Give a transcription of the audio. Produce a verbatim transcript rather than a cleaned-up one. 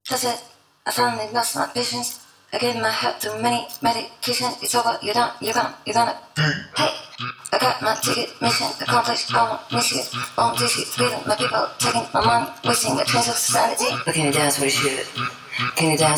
That's it. I finally lost my patience. I gave my heart to many medication. It's over. You're done. You're gone. You're gonna. Hey, I got my ticket. Mission accomplished. I won't miss you. Won't dish you. Feeling my people taking my money, wasting a chance of society. But can you dance with you? Can you dance